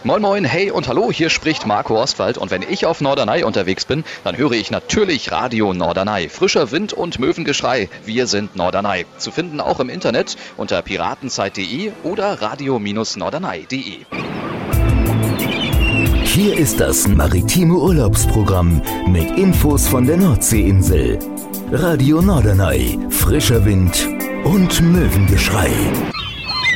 Moin moin, hey und hallo, hier spricht Marco Oswald und wenn ich auf Norderney unterwegs bin, dann höre ich natürlich Radio Norderney. Frischer Wind und Möwengeschrei, wir sind Norderney. Zu finden auch im Internet unter piratenzeit.de oder radio-norderney.de. Hier ist das maritime Urlaubsprogramm mit Infos von der Nordseeinsel. Radio Norderney, frischer Wind und Möwengeschrei.